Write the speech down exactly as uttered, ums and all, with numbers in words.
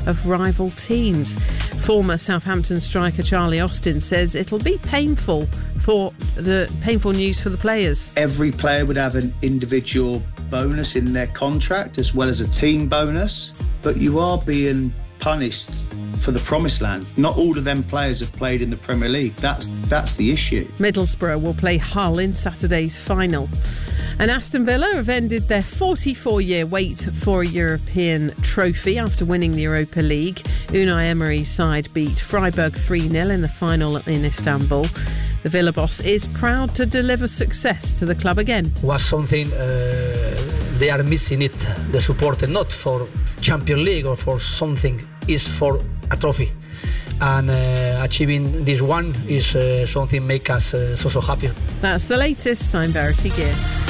of rival teams. Former Southampton striker Charlie Austin says it'll be painful for the painful news for the players. Every player would have an individual bonus in their contract as well as a team bonus, but you are being punished for the promised land. Not all of them players have played in the Premier League. That's that's the issue. Middlesbrough will play Hull in Saturday's final. And Aston Villa have ended their forty-four-year wait for a European trophy after winning the Europa League. Unai Emery's side beat Freiburg three nil in the final in Istanbul. The Villa boss is proud to deliver success to the club again. Was something uh, they are missing it, the support, not for Champions League or for something, is for a trophy. And uh, achieving this one is uh, something make us uh, so, so happy. That's the latest. I'm Verity Gear.